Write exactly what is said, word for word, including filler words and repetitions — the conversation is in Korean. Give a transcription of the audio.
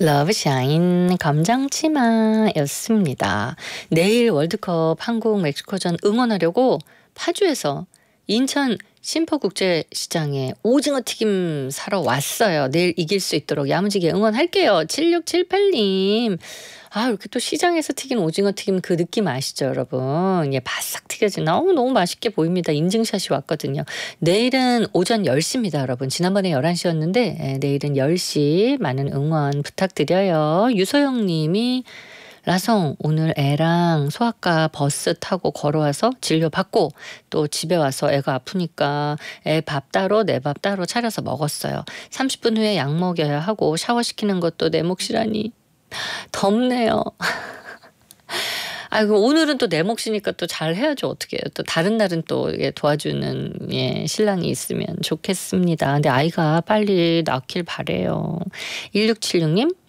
러브샤인 검정치마였습니다. 내일 월드컵 한국 멕시코전 응원하려고 파주에서 인천 심포국제시장에 오징어 튀김 사러 왔어요. 내일 이길 수 있도록 야무지게 응원할게요. 칠육칠팔 님. 아, 이렇게 또 시장에서 튀긴 오징어 튀김 그 느낌 아시죠, 여러분? 예, 바싹 튀겨진 너무 너무 맛있게 보입니다. 인증샷이 왔거든요. 내일은 오전 열 시입니다, 여러분. 지난번에 열한 시였는데 예, 내일은 열 시 많은 응원 부탁드려요. 유소영 님이 라성 오늘 애랑 소아과 버스 타고 걸어와서 진료 받고 또 집에 와서 애가 아프니까 애 밥 따로 내 밥 따로 차려서 먹었어요. 삼십 분 후에 약 먹여야 하고 샤워시키는 것도 내 몫이라니 덥네요. 아이고 오늘은 또 내 몫이니까 또 잘 해야죠. 어떻게 해요. 또 다른 날은 또 도와주는 예, 신랑이 있으면 좋겠습니다. 근데 아이가 빨리 낳길 바래요. 일육칠육 님